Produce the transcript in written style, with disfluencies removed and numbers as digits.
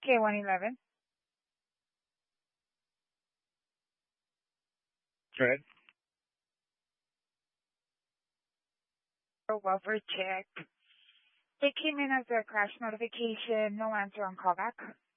K111. Good. Welfare check. It came in as a crash notification, no answer on callback.